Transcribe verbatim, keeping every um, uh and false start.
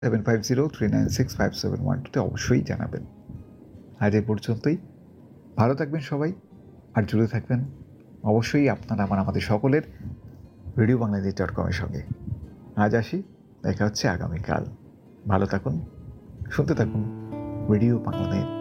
Seven five zero three nine six five seven one টুতে অবশ্যই জানাবেন। আজ এ পর্যন্তই। ভালো থাকবেন সবাই, আর জুড়ে থাকবেন অবশ্যই আপনার আমার আমাদের সকলের রেডিও বাংলাদেশ ডট কমের সঙ্গে। আজ আসি, দেখা হচ্ছে আগামীকাল। ভালো থাকুন, শুনতে থাকুন রেডিও বাংলাদেশ